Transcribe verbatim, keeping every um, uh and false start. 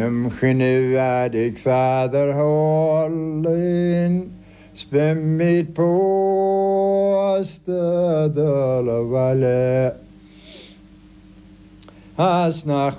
Nemche nu är det kväderhållen spem mitt på stödel och valle. Hasnach